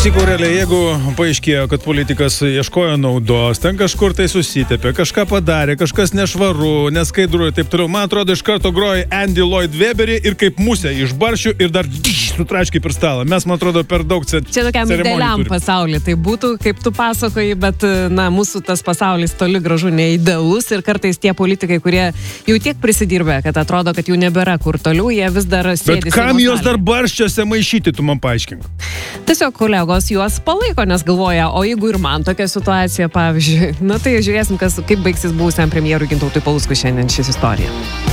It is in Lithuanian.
Klausyk, Aurelija, jeigu paaiškėjo, kad politikas ieškojo naudos, ten kažkur tai susitepė, kažką padarė, kažkas nešvaru, neskaidru ir taip toliau, man atrodo, iš karto groja Andy Lloyd Webberį ir kaip musę iš barščių ir dar sutraškiai per stalą. Mes, man atrodo, per daug čia tokiam idealiam pasauliui. Tai būtų, kaip tu pasakoji, bet, mūsų tas pasaulis toli gražu neidealus ir kartais tie politikai, kurie jau tiek prisidirbė, kad atrodo, kad jų nebėra kur toliau, jie vis dar sėdi. Bet kam jos dar barščiuose maišyti, tu man paaiškink? Tiesiog kolegos juos palaiko, nes galvoja, o jeigu ir man tokia situacija, pavyzdžiui, tai žiūrėsim, kaip baigsis buvusiam premjerui Gintautui Paluckui šiandien šis istorija.